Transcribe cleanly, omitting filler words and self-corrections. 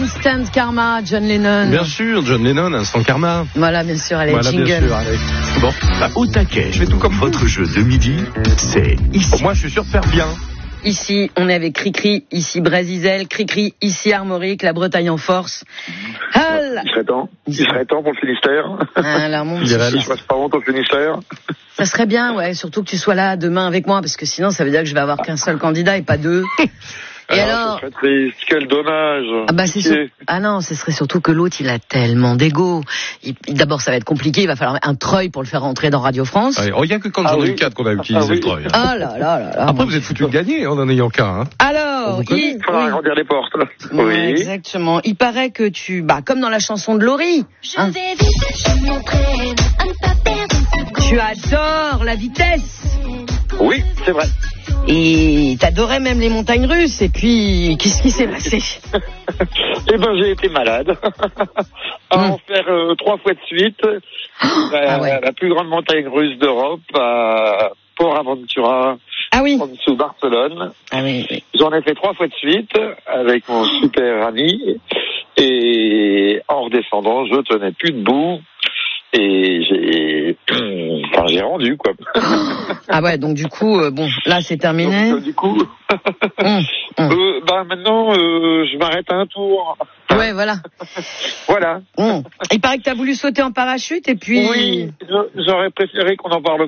Instant Karma, John Lennon. Bien sûr, John Lennon, Instant Karma. Voilà, bien sûr, allez, Voilà, jingle. bien sûr, allez. Bon, Au taquet, je fais tout comme votre jeu de midi, c'est ici. moi, je suis sûr de faire bien. Ici, on est avec Cricri, ici Brésisel, Cricri, ici Armorique, la Bretagne en force. Hal. Il serait temps pour le Finistère. Alors, mon petit, Irel. Je passe pas honte au Finistère. ça serait bien, ouais, surtout que tu sois là demain avec moi, parce que sinon, ça veut dire que je vais avoir qu'un seul candidat et pas deux. Et alors, Ça serait triste, quel dommage. ah bah c'est sûr. Ah non, ce serait surtout que l'autre, il a tellement d'ego. D'abord, ça va être compliqué. Il va falloir un treuil pour le faire rentrer dans Radio France. Allez, il n'y a que quand Ah j'en ai oui. eu 4 qu'on a utilisé le treuil. Ah là là là là. Après, vous êtes foutu de gagner en n'en ayant qu'un. Hein. Alors, On vous connaît. Il faudra agrandir les portes. Ouais, Oui. exactement. Il paraît que comme dans la chanson de Laurie, hein, Je vais vite, je m'entraîne à ne pas perdre une seconde. tu adores la vitesse. Oui, c'est vrai. Et t'adorais même les montagnes russes. Et puis, qu'est-ce qui s'est passé? Eh ben, j'ai été malade. À en faire 3 fois de suite. Ah ouais. La plus grande montagne russe d'Europe, à Port Aventura, Ah oui. en dessous Barcelone. Ah oui, oui. J'en ai fait 3 fois de suite avec mon super ami. Et en redescendant, je tenais plus debout. Et j'ai rendu, quoi. Ah ouais, donc du coup, bon, là c'est terminé. Donc, du coup, maintenant, je m'arrête à un tour. Ouais, voilà. Voilà. Il paraît que t'as voulu sauter en parachute et puis. Oui, j'aurais préféré qu'on en parle